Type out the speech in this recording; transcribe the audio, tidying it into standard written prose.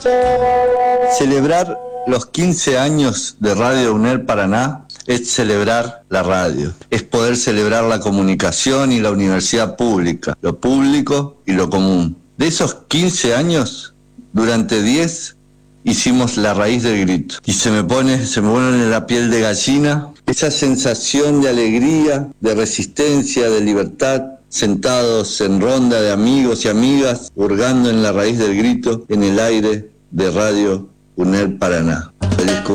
Celebrar los 15 años de Radio UNER Paraná es celebrar la radio, es poder celebrar la comunicación y la universidad pública, lo público y lo común. De esos 15 años, durante 10 hicimos La Raíz del Grito. Y se me pone en la piel de gallina esa sensación de alegría, de resistencia, de libertad, sentados en ronda de amigos y amigas, hurgando en La Raíz del Grito, en el aire de Radio UNER Paraná. Feliz